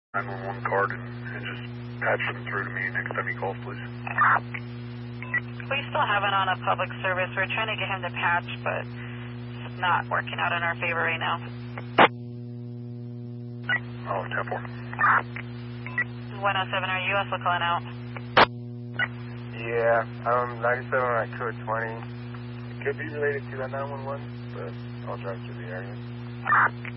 911 card and just patch them through to me next time he calls, please. We still have it on a public service. We're trying to get him to patch, but it's not working out in our favor right now. Oh, 10-4. 107, are you also calling out? Yeah, 97 on code 20. It could be related to that 911, but I'll drive through the area.